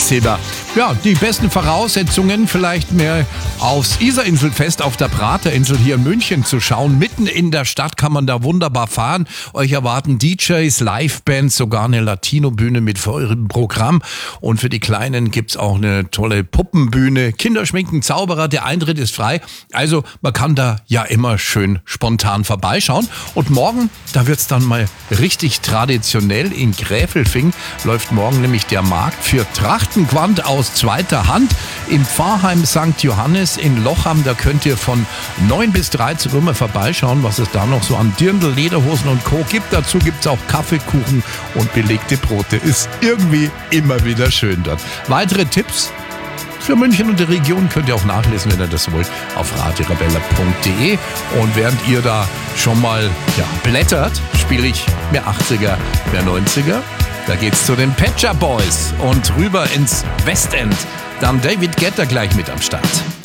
Absehbar. Ja, die besten Voraussetzungen vielleicht mehr aufs Isar-Inselfest auf der Praterinsel hier in München zu schauen. Mitten in der Stadt kann man da wunderbar fahren. Euch erwarten DJs, Livebands, sogar eine Latino-Bühne mit vollem Programm. Und für die Kleinen gibt's auch eine tolle Puppenbühne. Kinderschminken, Zauberer, der Eintritt ist frei. Also man kann da ja immer schön spontan vorbeischauen. Und morgen, da wird's dann mal richtig traditionell. In Gräfelfing läuft morgen nämlich der Markt für Trachtenquant aus zweiter Hand. Im Pfarrheim St. Johannes in Lochham, da könnt ihr von 9 bis 13 Uhr mal vorbeischauen, was es da noch so an Dirndl, Lederhosen und Co. gibt. Dazu gibt's auch Kaffeekuchen und belegte Brote. Ist irgendwie immer wieder schön dort. Weitere Tipps für München und die Region könnt ihr auch nachlesen, wenn ihr das wollt, auf radiorebella.de. Und während ihr da schon mal blättert, spiele ich mehr 80er, mehr 90er. Da geht's zu den Pet Shop Boys und rüber ins Westend. Dann David Guetta gleich mit am Start.